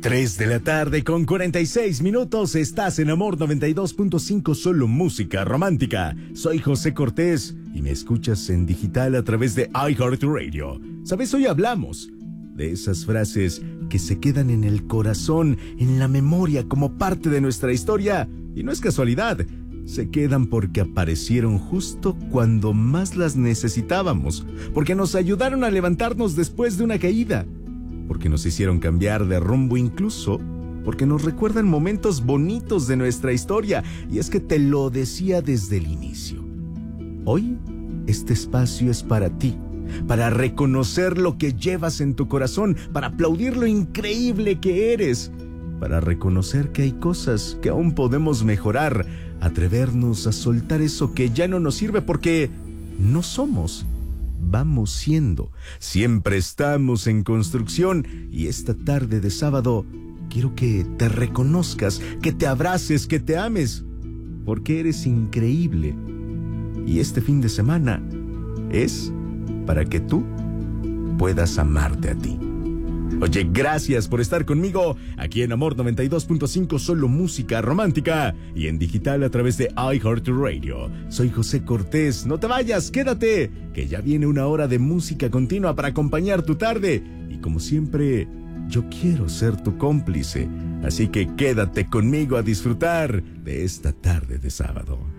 3 de la tarde con 46 minutos. Estás en Amor 92.5, solo música romántica. Soy José Cortés y me escuchas en digital a través de iHeartRadio. ¿Sabes? Hoy hablamos de esas frases que se quedan en el corazón, en la memoria, como parte de nuestra historia. Y no es casualidad. Se quedan porque aparecieron justo cuando más las necesitábamos, porque nos ayudaron a levantarnos después de una caída, porque nos hicieron cambiar de rumbo, incluso porque nos recuerdan momentos bonitos de nuestra historia. Y es que te lo decía desde el inicio. Hoy, este espacio es para ti, para reconocer lo que llevas en tu corazón, para aplaudir lo increíble que eres, para reconocer que hay cosas que aún podemos mejorar, atrevernos a soltar eso que ya no nos sirve, porque no somos, vamos siendo. Siempre estamos en construcción, y esta tarde de sábado quiero que te reconozcas, que te abraces, que te ames, porque eres increíble. Y este fin de semana es para que tú puedas amarte a ti. Oye, gracias por estar conmigo aquí en Amor 92.5, solo música romántica, y en digital a través de iHeartRadio. Soy José Cortés. No te vayas, quédate, que ya viene una hora de música continua para acompañar tu tarde. Y como siempre, yo quiero ser tu cómplice. Así que quédate conmigo a disfrutar de esta tarde de sábado.